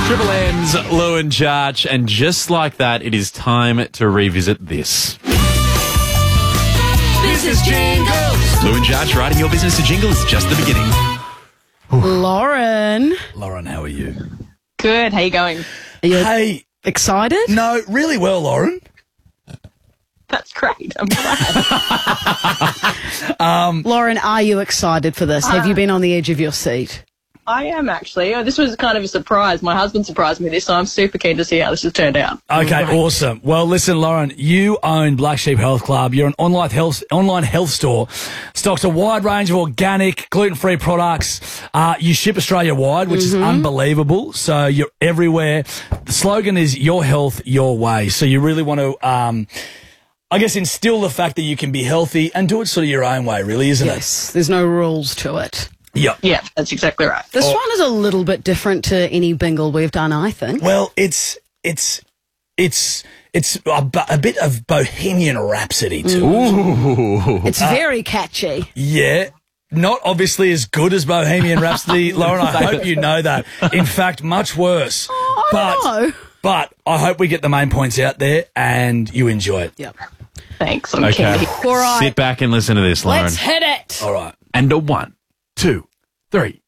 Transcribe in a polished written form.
Triple M's Lou and Jarch, and just like that, it is time to revisit this. Business Jingles. Lou and Jarch writing your business to jingle is just the beginning. Lauren. Lauren, how are you? Good. How you going? Are you Hey, excited? no, really well, Lauren. That's great. I'm glad. Lauren, are you excited for this? Have you been on the edge of your seat? I am actually. This was kind of a surprise. My husband surprised me this, so I'm super keen to see how this has turned out. Okay, awesome. Well, listen, Lauren, you own Black Sheep Health Club. You're an online health store. Stocks a wide range of organic, gluten-free products. You ship Australia-wide, which is unbelievable. So you're everywhere. The slogan is your health, your way. So you really want to, I guess, instill the fact that you can be healthy and do it sort of your own way, really, isn't it? Yes, there's no rules to it. Yep. Yeah, that's exactly right. This one is a little bit different to any bingle we've done, I think. Well, it's a bit of Bohemian Rhapsody to it. It's very catchy. Yeah. Not obviously as good as Bohemian Rhapsody, Lauren. I hope you know that. In fact, much worse. know. But I hope we get the main points out there and you enjoy it. Yep. Thanks. I'm Okay. keen. All right. Sit back and listen to this, Lauren. Let's hit it. All right. And a 1, 2, 3.